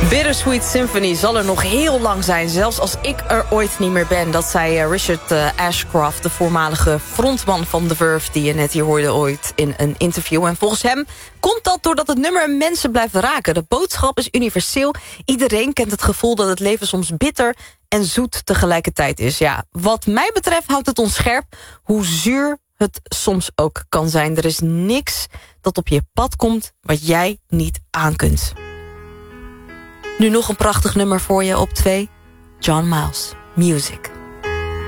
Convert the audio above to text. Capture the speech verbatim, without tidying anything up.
Bittersweet Symphony zal er nog heel lang zijn. Zelfs als ik er ooit niet meer ben. Dat zei Richard Ashcroft, de voormalige frontman van The Verve... die je net hier hoorde ooit in een interview. En volgens hem komt dat doordat het nummer mensen blijft raken. De boodschap is universeel. Iedereen kent het gevoel dat het leven soms bitter en zoet tegelijkertijd is. Ja, wat mij betreft houdt het ons scherp hoe zuur het soms ook kan zijn. Er is niks dat op je pad komt wat jij niet aan kunt. Nu nog een prachtig nummer voor je op twee. John Miles, Music.